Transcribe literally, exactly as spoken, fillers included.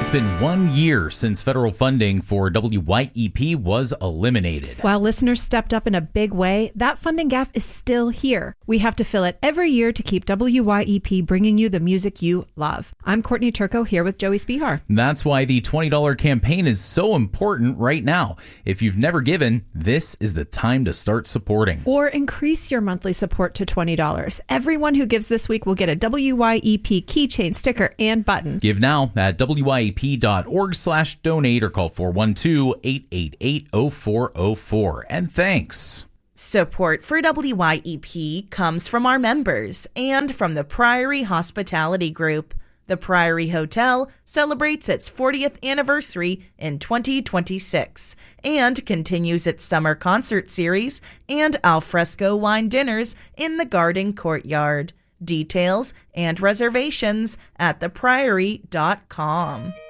It's been one year since federal funding for W Y E P was eliminated. While listeners stepped up in a big way, that funding gap is still here. We have to fill it every year to keep W Y E P bringing you the music you love. I'm Courtney Turco here with Joey Spihar. That's why the twenty dollars campaign is so important right now. If you've never given, this is the time to start supporting. Or increase your monthly support to twenty dollars. Everyone who gives this week will get a W Y E P keychain, sticker, and button. Give now at W Y E P dot org slash donate or call four one two, eight eight eight, zero four zero four. And thanks. Support for W Y E P comes from our members and from the Priory Hospitality Group. The Priory Hotel celebrates its fortieth anniversary in twenty twenty-six and continues its summer concert series and alfresco wine dinners in the garden courtyard. Details and reservations at the priory dot com.